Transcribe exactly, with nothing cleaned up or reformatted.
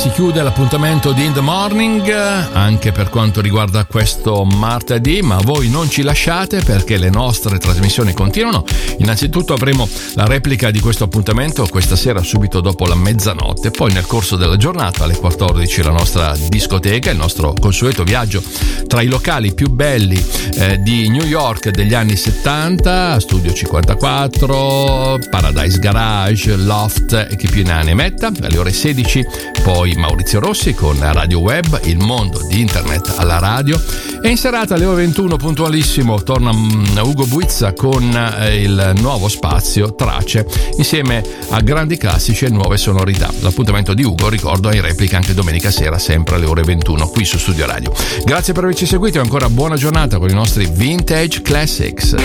si chiude l'appuntamento di In The Morning anche per quanto riguarda questo martedì, ma voi non ci lasciate perché le nostre trasmissioni continuano. Innanzitutto avremo la replica di questo appuntamento questa sera subito dopo la mezzanotte, poi nel corso della giornata alle quattordici la nostra discoteca, il nostro consueto viaggio tra i locali più belli eh, di New York degli anni settanta, Studio cinquantaquattro, Paradise Garage, Loft e chi più ne ha ne metta. Alle ore sedici poi Maurizio Rossi con Radio Web, il mondo di internet alla radio, e in serata alle ore ventuno puntualissimo torna Ugo Buizza con il nuovo spazio Tracce insieme a grandi classici e nuove sonorità. L'appuntamento di Ugo, ricordo, è in replica anche domenica sera sempre alle ore ventuno qui su Studio Radio. Grazie per averci seguito e ancora buona giornata con i nostri Vintage Classics.